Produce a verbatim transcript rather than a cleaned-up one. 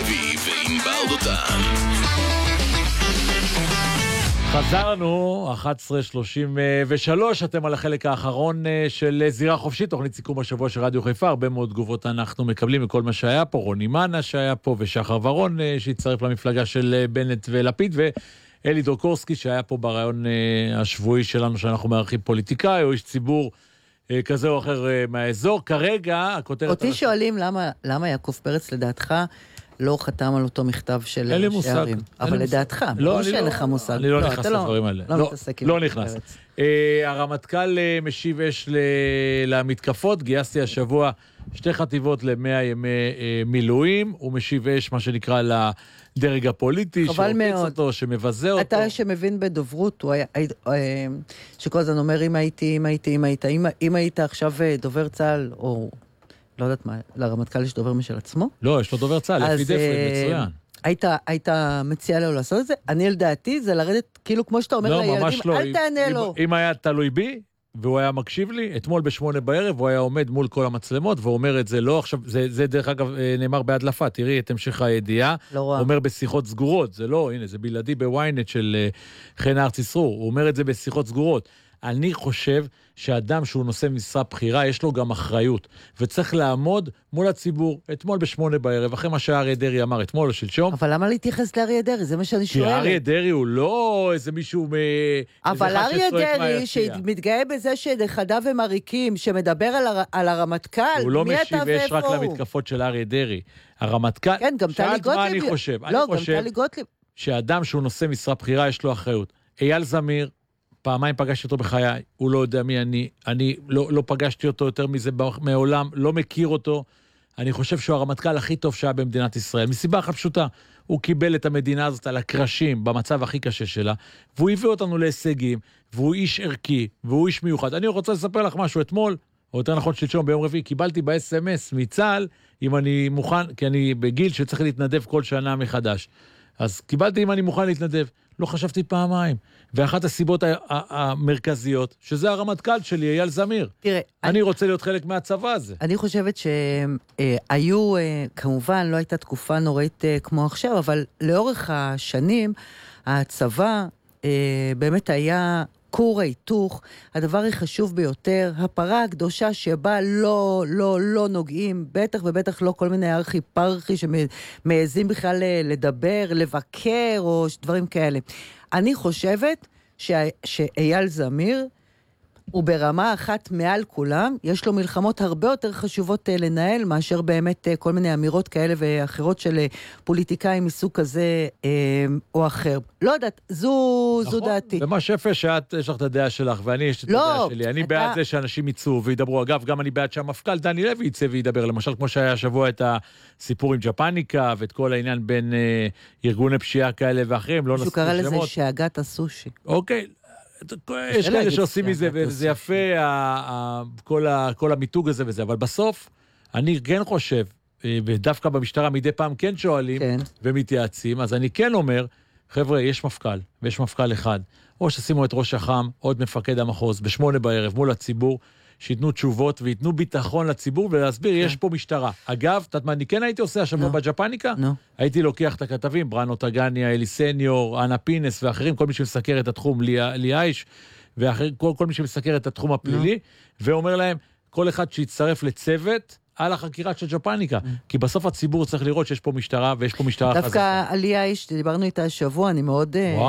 לוי וענבר דותן. חזרנו, אחת עשרה שלושים ושלוש, אתם על החלק האחרון של זירה חופשית, תוכנית סיכום השבוע של רדיו חיפה, הרבה מאוד תגובות אנחנו מקבלים מכל מה שהיה פה, רוני מנה שהיה פה, ושחר ורון שהצטרף למפלגה של בנט ולפיד, ואלי דורקורסקי שהיה פה ברעיון השבועי שלנו, שאנחנו מערכים פוליטיקאי, או איש ציבור כזה או אחר מהאזור. כרגע, הכותרת... אותי שואלים למה, למה יעקב פרץ לדעתך לא חתם על אותו מכתב של אין לי מושג. אבל לדעתך, לא שאין לך מושג. אני לא נכנס לדברים האלה. לא נכנס. הרמטכ"ל משיב אש למתקפות, גייסתי השבוע שתי חטיבות למאה ימי מילואים, הוא משיב אש מה שנקרא לדרג הפוליטי, שעוקץ אותו, שמבזה אותו. אתה שמבין בדוברות, שכל הזמן אומר אם הייתי, אם הייתי, אם היית, אם היית עכשיו דובר צה"ל, או... לא יודעת מה, לרמטכ"ל יש דובר משל עצמו? לא, יש לו דובר צה"ל, לפי דפרי, מצוין. היית, היית מציע לו לעשות את זה? אני לדעתי, זה לרדת, כאילו כמו שאתה אומר לא, לילדים, לא. אל תענה לו. אם, אם היה תלוי בי, והוא היה מקשיב לי, אתמול בשמונה בערב, הוא היה עומד מול כל המצלמות, ואומר את זה לא עכשיו, זה, זה דרך אגב נאמר בהדלפה, תראי את המשך הידיעה, לא רואה. הוא אומר בשיחות סגורות, זה לא, הנה, זה בלעדי בוויינט של חן ארץ ישרור, הוא אומר את זה בשיחות סגורות. אני חושב שאדם שהוא נושא משרה בחירה, יש לו גם אחריות, וצריך לעמוד מול הציבור, אתמול בשמונה בערב, אחרי מה שאריה דרעי אמר, אתמול או שלשום. אבל למה להתייחס לאריה דרעי? זה מה שאני שואלת. כי אריה דרעי הוא לא איזה מישהו... אבל אריה דרעי, שמתגאה בזה שנכדיו הם עריקים, שמדבר על, הר... על הרמטכ"ל, הוא לא משיב יש רק למתקפות של אריה דרעי. הרמטכ"ל... כן, גם טלי גוטליב. מה אני חושב? לא, אני חושב גם טלי גוטליב. שאדם שהוא נושא משרה בחירה, יש לו אחריות. אייל זמיר, פעמיים פגשתי אותו בחיי, הוא לא יודע מי אני, אני לא, לא פגשתי אותו יותר מזה מעולם, לא מכיר אותו, אני חושב שהוא הרמטכ"ל הכי טוב שהיה במדינת ישראל, מסיבה אחת פשוטה, הוא קיבל את המדינה הזאת על הקרשים, במצב הכי קשה שלה, והוא הביא אותנו להישגים, והוא איש ערכי, והוא איש מיוחד. אני רוצה לספר לך משהו אתמול, או יותר נכון שלשום ביום רביעי, קיבלתי ב-אס אם אס מצה"ל, אם אני מוכן, כי אני בגיל שצריך להתנדב כל שנה מחדש, אז קיבלתי אם אני מוכן להתנדב, לא חשבתי פעמיים. ואחת הסיבות המרכזיות, שזה הרמטכ"ל שלי, אייל זמיר. תראה, אני, אני רוצה להיות חלק מהצבא הזה. אני חושבת שהיו, כמובן, לא הייתה תקופה נוראית כמו עכשיו, אבל לאורך השנים, הצבא באמת היה כור ההיתוך, הדבר החשוב ביותר, הפרה הקדושה שבה לא, לא, לא נוגעים, בטח ובטח לא כל מיני ארכי פרחי שמעזים בכלל לדבר, לבקר או דברים כאלה. אני חושבת שאייל זמיר הוא ברמה אחת מעל כולם, יש לו מלחמות הרבה יותר חשובות לנהל, מאשר באמת כל מיני אמירות כאלה ואחרות של פוליטיקאים מסוג כזה או אחר. לא יודעת, זו, זו דעתי. ומה שפה שאת, יש לך את הדעה שלך, ואני יש את הדעה שלי. אני בעד זה שאנשים יצאו וידברו. אגב, גם אני בעד שהמפכ"ל דני לוי יצא וידבר, למשל כמו שהיה השבוע את הסיפור עם ג'פניקה, ואת כל העניין בין ארגוני פשיעה כאלה ואחרים. מישהו קרא לזה שאגת הסושי. אוקיי. יש כאלה שעושים מזה, וזה יפה, כל המיתוג הזה וזה, אבל בסוף, אני כן חושב, ודווקא במשטרה מדי פעם כן שואלים, ומתייעצים, אז אני כן אומר, חבר'ה, יש מפכ"ל, ויש מפכ"ל אחד, או ששימו את ראש החם, עוד מפקד המחוז, בשמונה בערב, מול הציבור, שיתנו תשובות, ויתנו ביטחון לציבור, ולהסביר, יש פה משטרה. אגב, אני כן הייתי עושה השבוע בג'פניקה, הייתי לוקח את הכתבים, בראנו טגניה, אלי סניור, אנה פינס ואחרים, כל מי שמסקר את התחום, ליאייש, וכל מי שמסקר את התחום הפלילי, ואומר להם, כל אחד שיצטרף לצוות, על החקירה של ג'פניקה, כי בסוף הציבור צריך לראות שיש פה משטרה, ויש פה משטרה חזקה. דווקא ליאייש, דיברנו איתה השבוע, אני מאוד...